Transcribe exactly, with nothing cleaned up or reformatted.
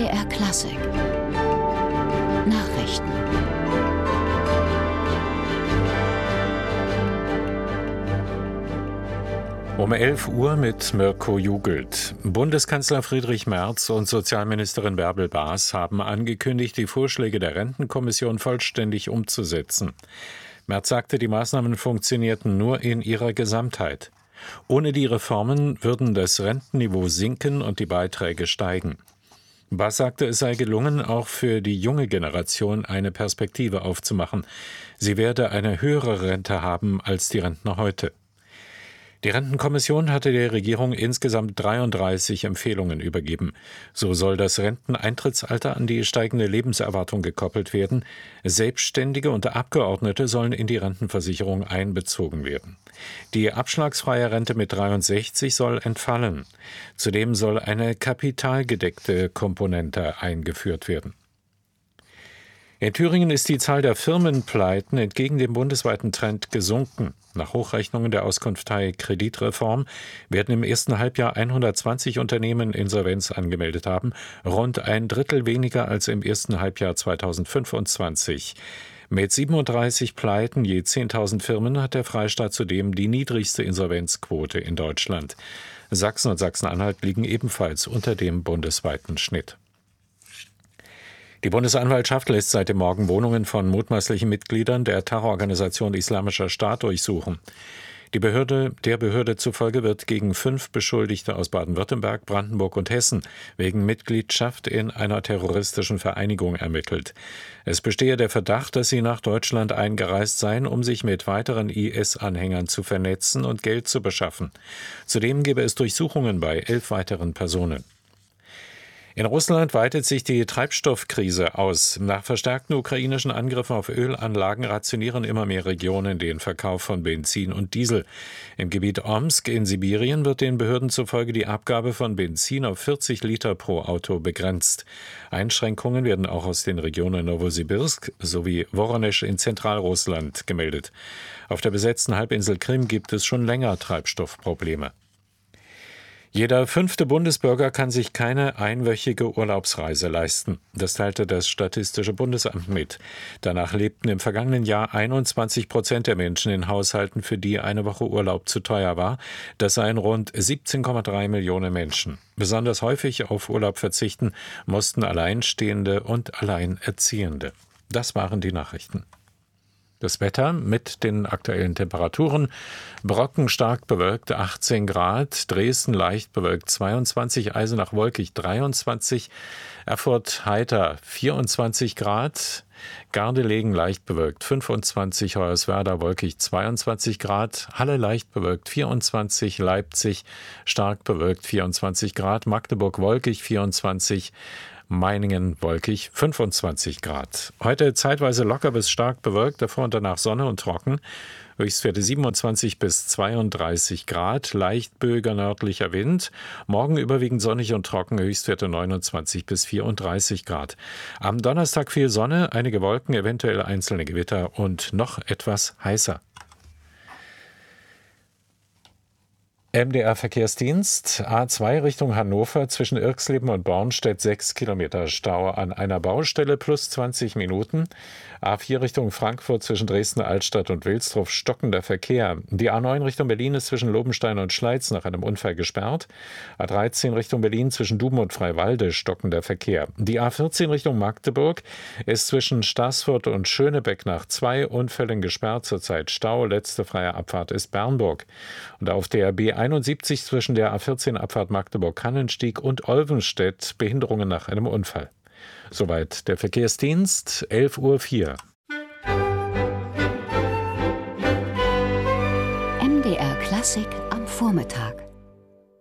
R Klassik Nachrichten. Um elf Uhr mit Mirko Jugelt. Bundeskanzler Friedrich Merz und Sozialministerin Bärbel Baas haben angekündigt, die Vorschläge der Rentenkommission vollständig umzusetzen. Merz sagte, die Maßnahmen funktionierten nur in ihrer Gesamtheit. Ohne die Reformen würden das Rentenniveau sinken und die Beiträge steigen. Baas sagte, es sei gelungen, auch für die junge Generation eine Perspektive aufzumachen. Sie werde eine höhere Rente haben als die Rentner heute. Die Rentenkommission hatte der Regierung insgesamt dreiunddreißig Empfehlungen übergeben. So soll das Renteneintrittsalter an die steigende Lebenserwartung gekoppelt werden. Selbstständige und Abgeordnete sollen in die Rentenversicherung einbezogen werden. Die abschlagsfreie Rente mit dreiundsechzig soll entfallen. Zudem soll eine kapitalgedeckte Komponente eingeführt werden. In Thüringen ist die Zahl der Firmenpleiten entgegen dem bundesweiten Trend gesunken. Nach Hochrechnungen der Auskunftei Kreditreform werden im ersten Halbjahr hundertzwanzig Unternehmen Insolvenz angemeldet haben, rund ein Drittel weniger als im ersten Halbjahr zweitausendfünfundzwanzig. Mit siebenunddreißig Pleiten je zehntausend Firmen hat der Freistaat zudem die niedrigste Insolvenzquote in Deutschland. Sachsen und Sachsen-Anhalt liegen ebenfalls unter dem bundesweiten Schnitt. Die Bundesanwaltschaft lässt seit dem Morgen Wohnungen von mutmaßlichen Mitgliedern der Terrororganisation Islamischer Staat durchsuchen. Die Behörde, der Behörde zufolge wird gegen fünf Beschuldigte aus Baden-Württemberg, Brandenburg und Hessen wegen Mitgliedschaft in einer terroristischen Vereinigung ermittelt. Es bestehe der Verdacht, dass sie nach Deutschland eingereist seien, um sich mit weiteren I S-Anhängern zu vernetzen und Geld zu beschaffen. Zudem gebe es Durchsuchungen bei elf weiteren Personen. In Russland weitet sich die Treibstoffkrise aus. Nach verstärkten ukrainischen Angriffen auf Ölanlagen rationieren immer mehr Regionen den Verkauf von Benzin und Diesel. Im Gebiet Omsk in Sibirien wird den Behörden zufolge die Abgabe von Benzin auf vierzig Liter pro Auto begrenzt. Einschränkungen werden auch aus den Regionen Nowosibirsk sowie Woronesch in Zentralrussland gemeldet. Auf der besetzten Halbinsel Krim gibt es schon länger Treibstoffprobleme. Jeder fünfte Bundesbürger kann sich keine einwöchige Urlaubsreise leisten. Das teilte das Statistische Bundesamt mit. Danach lebten im vergangenen Jahr einundzwanzig Prozent der Menschen in Haushalten, für die eine Woche Urlaub zu teuer war. Das seien rund siebzehn Komma drei Millionen Menschen. Besonders häufig auf Urlaub verzichten mussten Alleinstehende und Alleinerziehende. Das waren die Nachrichten. Das Wetter mit den aktuellen Temperaturen: Brocken stark bewölkt achtzehn Grad, Dresden leicht bewölkt zweiundzwanzig, Eisenach wolkig dreiundzwanzig, Erfurt heiter vierundzwanzig Grad, Gardelegen leicht bewölkt fünfundzwanzig, Hoyerswerda wolkig zweiundzwanzig Grad, Halle leicht bewölkt vierundzwanzig, Leipzig stark bewölkt vierundzwanzig Grad, Magdeburg wolkig vierundzwanzig, Meiningen wolkig fünfundzwanzig Grad. Heute zeitweise locker bis stark bewölkt, davor und danach Sonne und trocken. Höchstwerte siebenundzwanzig bis zweiunddreißig Grad, leicht böiger nördlicher Wind. Morgen überwiegend sonnig und trocken, Höchstwerte neunundzwanzig bis vierunddreißig Grad. Am Donnerstag viel Sonne, einige Wolken, eventuell einzelne Gewitter und noch etwas heißer. M D R-Verkehrsdienst, A zwei Richtung Hannover, zwischen Irxleben und Bornstedt sechs Kilometer Stau an einer Baustelle plus zwanzig Minuten. A vier Richtung Frankfurt, zwischen Dresden-Altstadt und Wilsdruff stockender Verkehr. Die A neun Richtung Berlin ist zwischen Lobenstein und Schleiz nach einem Unfall gesperrt. A dreizehn Richtung Berlin zwischen Duben und Freiwalde stockender Verkehr. Die A vierzehn Richtung Magdeburg ist zwischen Staßfurt und Schönebeck nach zwei Unfällen gesperrt, zurzeit Stau. Letzte freie Abfahrt ist Bernburg. Und auf der B einundsiebzig zwischen der A vierzehn Abfahrt Magdeburg-Kannenstieg und Olvenstedt Behinderungen nach einem Unfall. Soweit der Verkehrsdienst, elf Uhr vier. M D R Klassik am Vormittag.